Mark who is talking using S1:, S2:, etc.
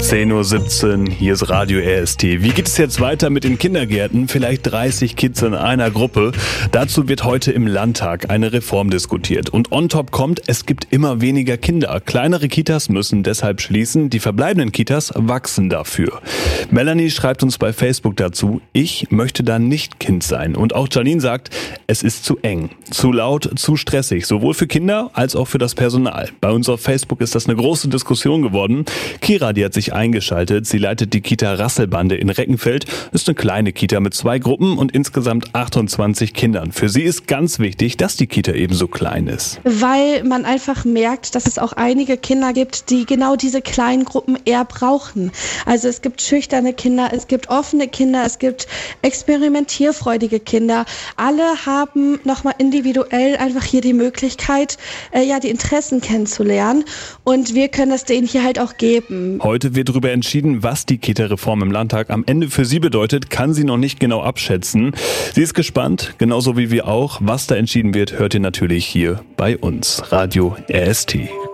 S1: 10:17 Uhr, hier ist Radio RST. Wie geht es jetzt weiter mit den Kindergärten? Vielleicht 30 Kids in einer Gruppe. Dazu wird heute im Landtag eine Reform diskutiert. Und on top kommt, es gibt immer weniger Kinder. Kleinere Kitas müssen deshalb schließen. Die verbleibenden Kitas wachsen dafür. Melanie schreibt uns bei Facebook dazu, ich möchte da nicht Kind sein. Und auch Janine sagt, es ist zu eng, zu laut, zu stressig. Sowohl für Kinder als auch für das Personal. Bei uns auf Facebook ist das eine große Diskussion geworden. Kira, die hat sich eingeschaltet. Sie leitet die Kita Rasselbande in Reckenfeld. Ist eine kleine Kita mit 2 Gruppen und insgesamt 28 Kindern. Für sie ist ganz wichtig, dass die Kita eben so klein ist.
S2: Weil man einfach merkt, dass es auch einige Kinder gibt, die genau diese kleinen Gruppen eher brauchen. Also es gibt schüchterne Kinder, es gibt offene Kinder, es gibt experimentierfreudige Kinder. Alle haben nochmal individuell einfach hier die Möglichkeit, die Interessen kennenzulernen. Und wir können das denen hier halt auch geben.
S1: Heute wird darüber entschieden, was die Kita-Reform im Landtag am Ende für sie bedeutet, kann sie noch nicht genau abschätzen. Sie ist gespannt, genauso wie wir auch. Was da entschieden wird, hört ihr natürlich hier bei uns. Radio RST.